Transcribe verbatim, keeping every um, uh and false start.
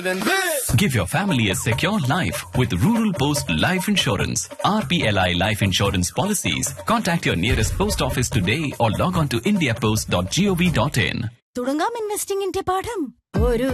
Give your family a secure life with Rural Post Life Insurance. R P L I Life Insurance Policies. Contact your nearest post office today or log on to india post dot gov dot in. തുടങ്ങാം ഇൻവെസ്റ്റിംഗിന്റെ പാഠം. ഒരു